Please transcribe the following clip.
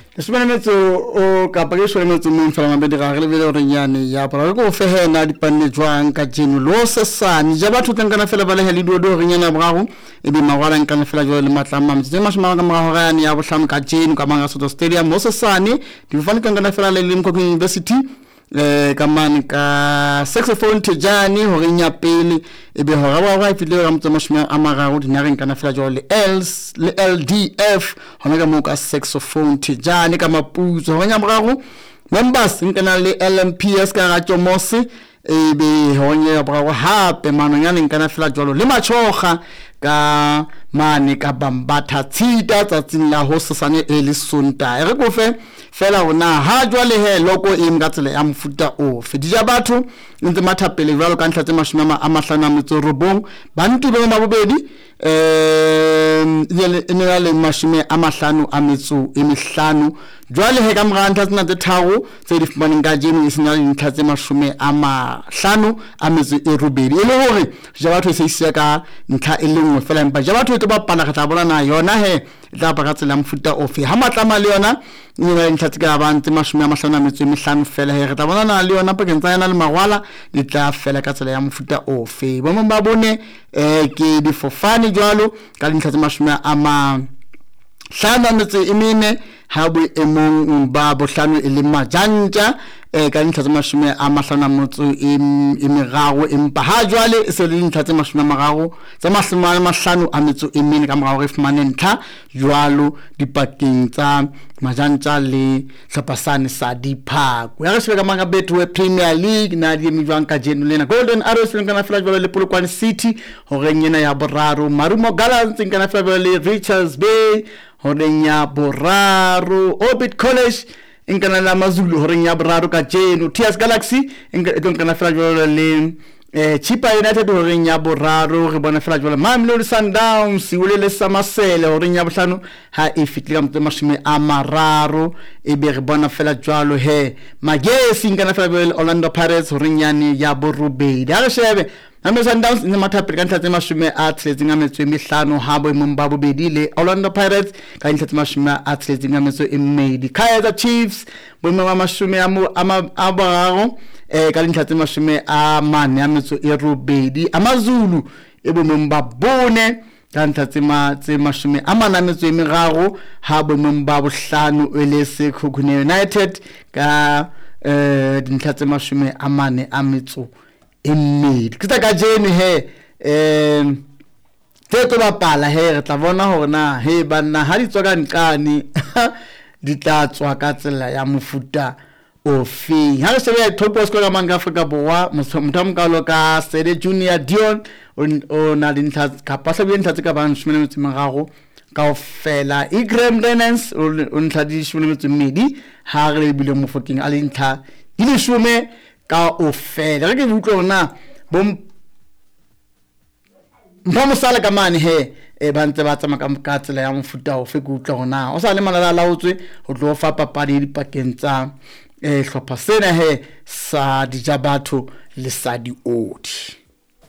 Sebenarnya o kapag sebenarnya mo fela mabedi ga re le re nyane ya para go fehena di panne jwang ka jeno lo sesane ja batho tengana fela ba le heli do re nyana brago e bi mawala nkana fela jo le matlama mtse mashima ka mra ga ya bohlam ka jeno ka manga Soto Stadium mo sesane di fana tengana fela le Limpopo University ka man ka saxophone tejani ho renya pele e be hora wa wa file ga mtse mashima a mararo di na re nkana fela jo le LDF hona ka mo ka saxophone tejani ka mapuzo ho nya brago members nkana le LMPS ka ga tsomosi e be honye brago hape manonyane nkana fela jo le machoga ka mane ka bambatha tshita tsatsing la ho sesane e le sonta re go fe fela ona ha jwale he loko e mgatsele ya mfuta o fedija batho ntse mathapele jwalo ka ntlatse mashimama a mahlana metso robong bantu be mabobedi ne le mashime a mahlano a metso e mehlano jwale he ka mra ntlatsena tse tharo tse di fumaneng ka jeno e sena le ntlatse mashume a mahlano a metso e robedi e le hore ja batho se isia ka ntla e le nngwe fela empa ja batho e ba pala ka tla bona na yona he tla ba ka tsela mfuta ofe ha matlama le yona ne ntlatse ka ba ntse mashume a mahlano a metso e mehlano fela he re tla bona na le yona pa ke ntsa yana le magwala di tla fela ka tsela ya mfuta ofe bo mo ba bone ke di fofane jwalo ka ntlatse mashume a ma hlano metso e mene ha bo emong ba bohlano e le majanja ka ntlatse mashume a mahlano motso e meraro empa ha jwale e se le ntlatse mashume a mararo tsa mahlano a metso e mene ka morao re fumane ntla jwalo dipakeng tsa majanja le hlopasane sa diphako ya re se ka manga Betway Premier League na di emijwang ka jeno lena Golden Arrows ngana fela jwalo le Polokwane City hore nyena ya boraro Marumo Gallants ngana fela jwalo le Richards Bay hore nya boraro Orbit College ngana la Mazulu hore nya boraro ka jeno TS Galaxy ngana fela jwalo le Chipa United hore nya boraro re bona fela jwalo Mamelodi Sundowns wele le Samasele hore nya bohlano ha e fitile ka mtse mashime a mararo e be re bona fela jwalo he Magesi ngana fela jwalo Orlando Pirates hore nyane ya borobedi ha re shebe Mamelodi Sundowns ne mathape ka ntlatse mashime a tletsinga metso e mehlano ha bo momba bobedi le Orlando Pirates ka ntlatse mashime a tletsinga metso e mmedi Kaizer Chiefs bo momba mashime a boraro ka ntlatse mashime a mane a metso e robedi Amazulu e bo momba bone ka ntlatse tse mashime a mana metso e meraro ha bo momba bohlano e le Sekhukhune United ka ntlatse mashime a mane a metso mmedi kitsa ka jene he teto ba pala he re tla bona hona he banna ha di tswa ka nkane di tla tswa ka tsela ya mofuta ofe ha re sebe top scorer ka manga Afrika Borwa mothamkalo ka Sede Junior Dion o na di ntla ka pasla bi ntla ka ba nshimene metse magago ka ofela Graham Renans o ntla di shimene metse mmedi ha re bile mo foking a le ntla di le shume ka ofela re ke butlwa na bom mosala ka mane he ba ntse ba tsama ka tsela ya mofuta ofe ke utlwa na o sa le malala laotswe ho tlo fa papadi dipakeng tsa hlopha sena he sa dijabatho le sa di odi